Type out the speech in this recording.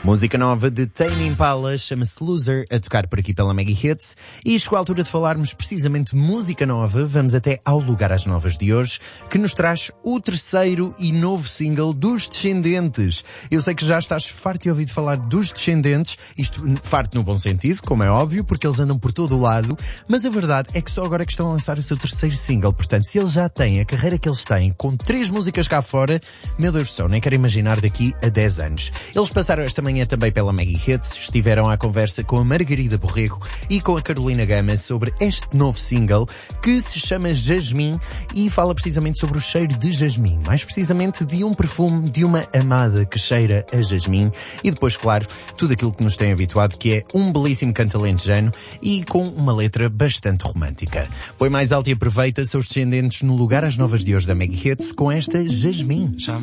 Música nova de Tame Impala, chama-se Loser, a tocar por aqui pela Mega Hits. E chegou a altura de falarmos precisamente de música nova. Vamos até ao Lugar às Novas de hoje, que nos traz o terceiro e novo single dos Descendentes. Eu sei que já estás farto de ouvir falar dos Descendentes, isto farto no bom sentido, como é óbvio, porque eles andam por todo o lado, mas a verdade é que só agora que estão a lançar o seu terceiro single. Portanto, se eles já têm a carreira que eles têm, com 3 músicas cá fora, meu Deus do céu, nem quero imaginar daqui a 10 anos. Eles passaram esta manhã também pela Mega Hits, estiveram à conversa com a Margarida Borrego e com a Carolina Gama sobre este novo single que se chama Jasmim e fala precisamente sobre o cheiro de jasmim, mais precisamente de um perfume de uma amada que cheira a jasmim e depois, claro, tudo aquilo que nos tem habituado, que é um belíssimo canto alentejano e com uma letra bastante romântica. Põe mais alto e aproveita seus Descendentes no Lugar às Novas de hoje da Mega Hits com esta Jasmim.